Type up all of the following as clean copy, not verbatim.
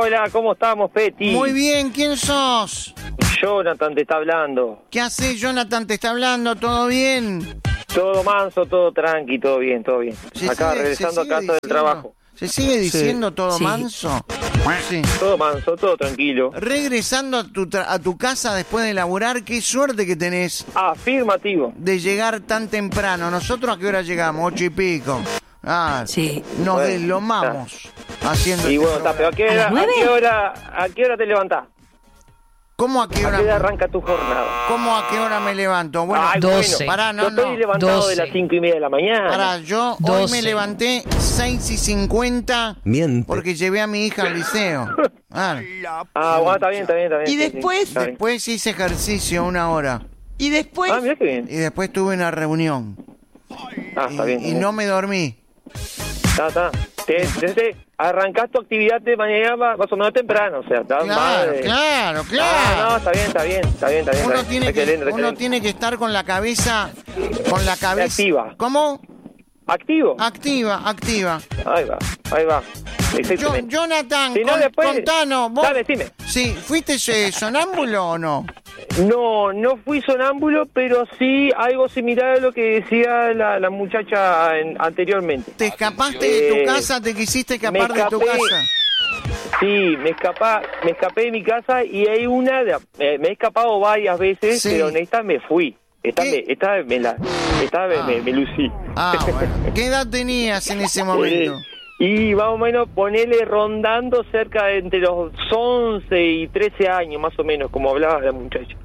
Hola, ¿cómo estamos, Peti? Muy bien, ¿quién sos? Jonathan te está hablando. ¿Qué haces, Jonathan? ¿Te está hablando? ¿Todo bien? Todo manso, todo tranqui, todo bien, todo bien. Acá, regresando a casa del trabajo. ¿Se sigue diciendo todo Sí. manso? Sí. Todo manso, todo tranquilo. Regresando a tu casa después de laburar, qué suerte que tenés Afirmativo. de llegar tan temprano. ¿Nosotros a qué hora llegamos? 8 y pico. Sí. Nos Bueno, deslomamos haciendo Y este bueno, está, pero programa. ¿a ¿A las 9? ¿a qué hora te levantás? ¿Cómo a qué ¿A hora? qué hora arranca tu jornada? ¿Cómo a qué hora me levanto? Bueno, Ay, 12. pará, Yo no, estoy no. levantado 12. de las 5:30 de la mañana. Pará, yo hoy 12. me levanté 6:50 Miente. porque llevé a mi hija al liceo. Ah, Bueno, está bien, está bien, está bien. Y sí, sí, después- está bien. después hice ejercicio 1 hora Y después... Mirá qué bien. y después tuve una reunión Está bien. y no me dormí. Está. Arrancás tu actividad de mañana más o menos temprano, o sea, estás más de- Claro. No, está bien. Uno está tiene bien. que uno tiene que estar con la cabeza Activa. ¿Cómo? ¿Activo? Activa. Ahí va. Exactamente. Jonathan, Si no, después- contanos, vos. Dale, decime. Sí, ¿fuiste sonámbulo o no? No fui sonámbulo, pero sí algo similar a lo que decía la muchacha anteriormente. ¿Te escapaste de tu casa? ¿Te quisiste escapar me de tu escapé. casa? Sí, me escapé de mi casa y hay me he escapado varias veces, Sí. pero en esta me fui. Esta me lucí. Bueno. ¿Qué edad tenías en ese momento? Y más o menos ponerle rondando cerca de entre los 11 y 13 años, más o menos, como hablaba la muchacha.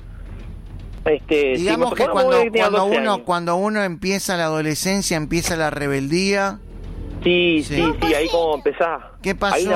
Digamos sí, que más o menos tenía 12 años. cuando uno empieza la adolescencia, empieza la rebeldía. Sí, Sí. ahí como empezás. ¿Qué pasó? Ahí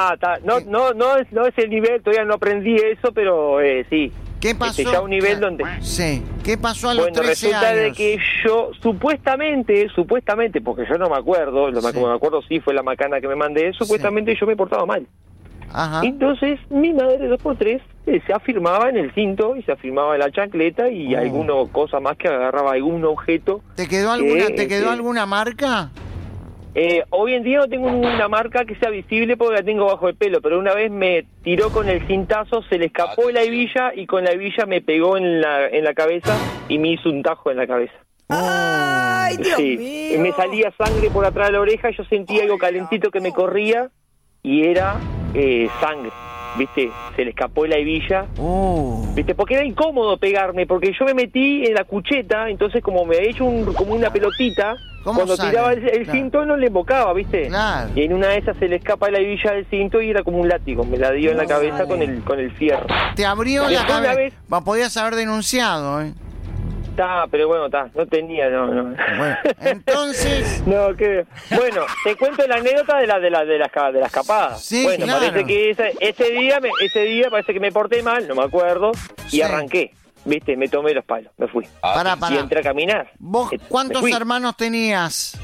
no es el nivel, todavía no aprendí eso, pero sí. ¿Qué pasó? Ya un nivel donde... Sí. ¿Qué pasó a los Bueno, 13 resulta años? de que yo, supuestamente, porque yo no me acuerdo, Sí. como me acuerdo sí fue la macana que me mandé, supuestamente yo me portaba mal. Ajá. Entonces, mi madre 2x3 se afirmaba en el cinto y se afirmaba en la chancleta y alguna cosa más que agarraba algún objeto. ¿Te quedó alguna marca? Hoy en día no tengo una marca que sea visible porque la tengo bajo el pelo, pero una vez me tiró con el cintazo, se le escapó la hebilla y con la hebilla me pegó en la cabeza y me hizo un tajo en la cabeza. ¡Ay, Dios Sí, mío! me salía sangre por atrás de la oreja, yo sentía algo calentito que me corría y era sangre, ¿viste? Se le escapó la hebilla, ¿viste? Porque era incómodo pegarme, porque yo me metí en la cucheta, entonces como me había hecho como una pelotita, ¿Cómo cuando sale? tiraba el Claro. cinto no le embocaba, ¿viste? Claro. Y en una de esas se le escapa la hebilla del cinto y era como un látigo, me la dio en la cabeza con el fierro. Te abrió la Después una cabeza. vez- Podías haber denunciado, ¿eh? Pero bueno, no tenía, no. Bueno, entonces... No, que bueno, te cuento la anécdota de la escapada. Sí, bueno, claro. parece que ese día parece que me porté mal, no me acuerdo, y Sí. arranqué. ¿Viste? Me tomé los palos, me fui. Pará. Y entré a caminar. ¿Vos Me cuántos fui. hermanos tenías?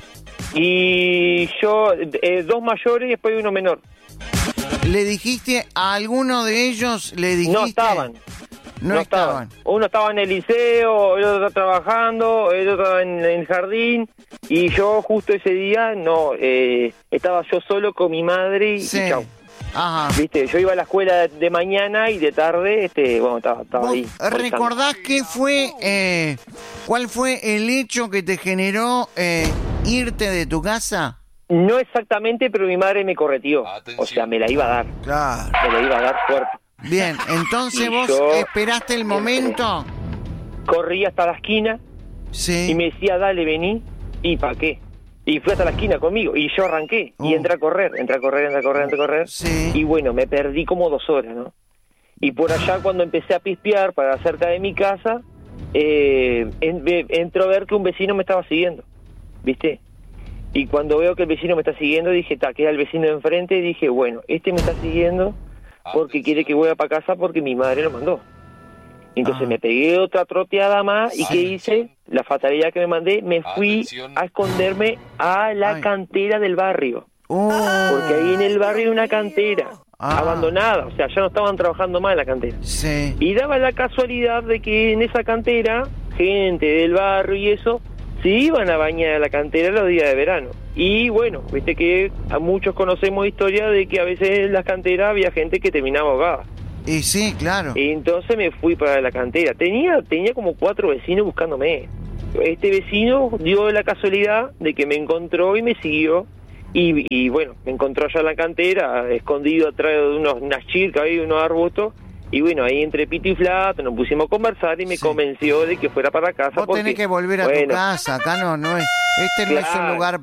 Y yo, 2 mayores y después uno menor. ¿Le dijiste a alguno de ellos? ¿Le dijiste? No estaban. No estaban. Uno estaba en el liceo, el otro estaba trabajando, el otro estaba en el jardín, y yo justo ese día estaba yo solo con mi madre y chau. Ajá. Viste, yo iba a la escuela de mañana y de tarde, estaba ¿Vos ahí. recordás cuál fue el hecho que te generó irte de tu casa? No exactamente, pero mi madre me correteó. O sea, me la iba a dar. Claro. Me la iba a dar fuerte. Bien, entonces Y vos yo- esperaste el momento. Corrí hasta la esquina Sí. y me decía, dale, vení. ¿Y para qué? Y fue hasta la esquina conmigo. Y yo arranqué. Y entré a correr. Sí. Y bueno, me perdí como 2 horas, ¿no? Y por allá cuando empecé a pispear para cerca de mi casa, entro a ver que un vecino me estaba siguiendo, ¿viste? Y cuando veo que el vecino me está siguiendo, dije, que era el vecino de enfrente, y dije, bueno, este me está siguiendo porque quiere que vuelva para casa porque mi madre lo mandó. Entonces me pegué otra troteada más y ¿qué hice? La fatalidad que me mandé, me fui a esconderme a la cantera del barrio. Porque ahí en el barrio hay una cantera abandonada, o sea, ya no estaban trabajando más en la cantera. Sí. Y daba la casualidad de que en esa cantera, gente del barrio y eso, se iban a bañar a la cantera los días de verano. Y bueno, viste que a muchos conocemos historia de que a veces en las canteras había gente que terminaba ahogada. Y sí, claro. Y entonces me fui para la cantera. Tenía como 4 vecinos buscándome. Este vecino dio la casualidad de que me encontró y me siguió. Y bueno, me encontró allá en la cantera, escondido atrás de unas chircas y unos arbustos. Y bueno, ahí entre pito y flato nos pusimos a conversar y me convenció de que fuera para casa. Vos tenés que volver a tu casa, acá no es. Este no es un lugar